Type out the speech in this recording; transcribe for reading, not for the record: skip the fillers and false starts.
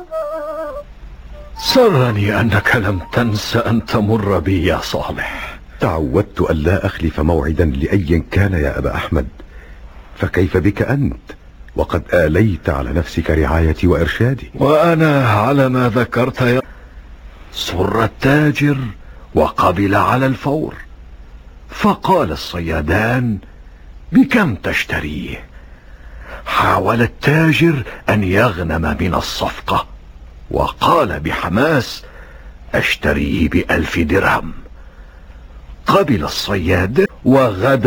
سرني أنك لم تنس أن تمر بي يا صالح. تعودت أن لا أخلف موعدا لأي كان يا أبا أحمد، فكيف بك أنت وقد آليت على نفسك رعايتي وإرشادي؟ وأنا على ما ذكرت يا سر التاجر وقبل على الفور، فقال الصيادان: بكم تشتريه؟ حاول التاجر أن يغنم من الصفقة وقال بحماس: أشتريه ب1000 درهم. قبل الصياد وغدا